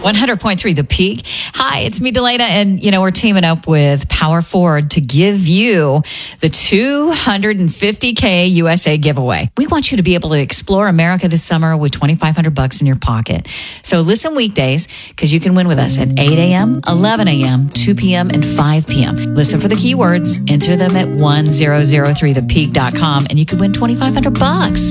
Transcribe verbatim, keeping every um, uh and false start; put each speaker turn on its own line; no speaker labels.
one hundred point three The Peak. Hi, it's me, Delana, and, you know, we're teaming up with Power Ford to give you the two hundred fifty K U S A giveaway. We want you to be able to explore America this summer with twenty-five hundred bucks in your pocket. So listen weekdays, because you can win with us at eight a.m., eleven a.m., two p.m., and five p.m. Listen for the keywords, enter them at one thousand three the peak dot com, and you could win twenty-five hundred bucks.